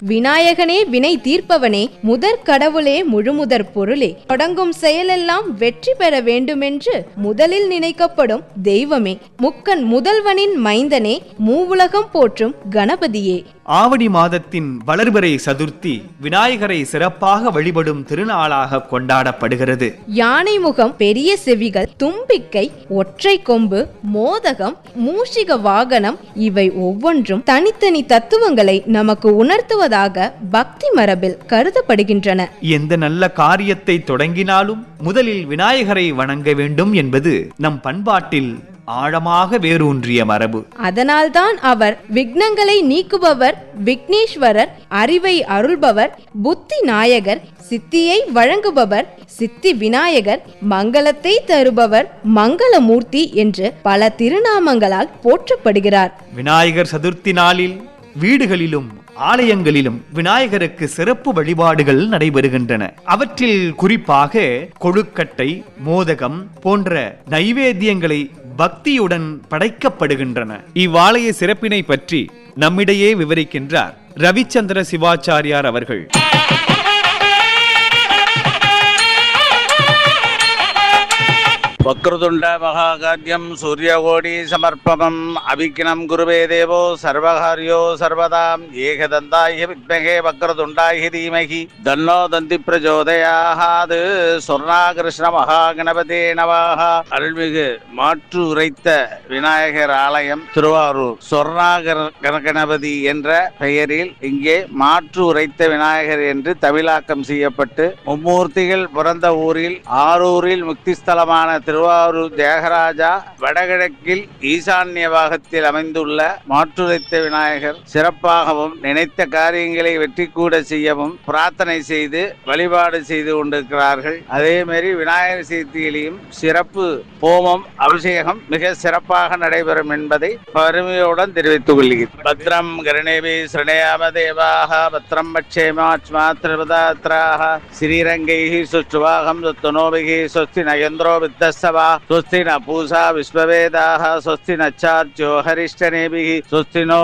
விநாயகனே வினை தீர்ப்பவனே, முதற் கடவுளே, முழுமுதற் பொருளே, தொடங்கும் செயலெல்லாம் வெற்றி பெற வேண்டுமென்று முதலில் நினைக்கப்படும் தெய்வமே, முக்கன் முதல்வனின் மைந்தனே, மூவுலகம் போற்றும் கணபதியே. ஆவணி மாதத்தின் வளர்பிறை சதுர்த்தி விநாயகரை சிறப்பாக வழிபடும் திருநாளாக கொண்டாடப்படுகிறது. யானை முகம், பெரிய செவிகள், தும்பிக்கை, ஒற்றை கொம்பு, மோதகம், மூஷிக வாகனம் இவை ஒவ்வொன்றும் தனித்தனி தத்துவங்களை நமக்கு உணர்த்துவதாக பக்தி மரபில் கருதப்படுகின்றன. எந்த நல்ல காரியத்தை தொடங்கினாலும் முதலில் விநாயகரை வணங்க வேண்டும் என்பது நம் பண்பாட்டில் ஆழமாக வேரூன்றிய மரபு. அதனால்தான் அவர் விக்னங்களை நீக்குபவர், விக்னேஸ்வரர், அறிவை அருள்பவர், புத்தி நாயகர், சித்தியை வழங்குபவர், சித்தி விநாயகர், மங்களத்தை தருபவர், மங்களமூர்த்தி என்று பல திருநாமங்களால் போற்றப்படுகிறார். விநாயகர் சதுர்த்தி நாளில் வீடுகளிலும் ஆலயங்களிலும் விநாயகருக்கு சிறப்பு வழிபாடுகள் நடைபெறுகின்றன. அவற்றில் குறிப்பாக கொழுக்கட்டை, மோதகம் போன்ற நைவேத்தியங்களை பக்தியுடன் படைக்கப்படுகின்றன. இவ்வாலய சிறப்பினை பற்றி நம்மிடையே விவரிக்கின்றார் ரவிச்சந்திர சிவாச்சாரியார் அவர்கள். வக்ரதுண்ட மகாகார்யம் சூரியகோடி சமர்ப்பணம் அவிக்னம் குருவே தேவோ சர்வகாரியோ சர்வதாம் ஏகதந்தாய வித்மகே வக்ரதுண்டாய தீமகி தன்னோ தந்தி பிரச்சோதயாத். சொர்ணாகிருஷ்ண மகாகணபதே நமஹ. அருள்மிகு மாற்று உரைத்த விநாயகர் ஆலயம் திருவாரூர் சொர்ணாகணபதி என்ற பெயரில் இங்கே மாற்று உரைத்த விநாயகர் என்று தமிழாக்கம் செய்யப்பட்டு மும்மூர்த்திகள் பிறந்த ஊரில் ஆரூரில் முக்திஸ்தலமான திருவாரூர் தியாகராஜா வடகிழக்கில் ஈசான்ய பாகத்தில் அமைந்துள்ள மாற்றுரைத்த விநாயகர் சிறப்பாகவும் நினைத்த காரியங்களை வெற்றி கூட செய்யவும் பிரார்த்தனை செய்து வழிபாடு செய்து கொண்டிருக்கிறார்கள். அதே மாதிரி விநாயகர் சதுர்த்தியிலும் சிறப்பு ஹோமம் அபிஷேகம் மிக சிறப்பாக நடைபெறும் என்பதை பெருமையுடன் தெரிவித்துக் கொள்கிறேன். பத்ரம் கருணேபி ஸ்ரணயாம தேவாக பத்ரம் பட்சேமாத்மாத்ராக ஸ்ரீரங்கை சுற்றுவாகம் சுத்துனோபிகி சொஸ்தி நயந்திரோ வித்தஸ்தவா स्वस्ति न पूषा विश्ववेदाः स्वस्ति नच्चार्यो हरिष्ठनेभिः स्वस्ति नो